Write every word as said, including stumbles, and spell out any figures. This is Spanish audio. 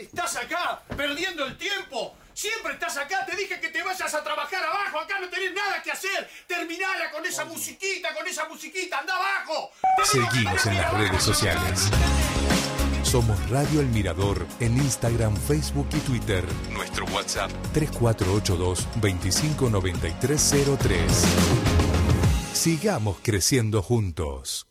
Estás acá, perdiendo el tiempo. Siempre estás acá. Te dije que te vayas a trabajar abajo. Acá no tenés nada que hacer. Terminala con esa musiquita, con esa musiquita. Anda abajo. Seguimos en las redes sociales. Somos Radio El Mirador en Instagram, Facebook y Twitter. Nuestro WhatsApp tres cuatro ocho dos, veinticinco noventa y tres cero tres. Sigamos creciendo juntos.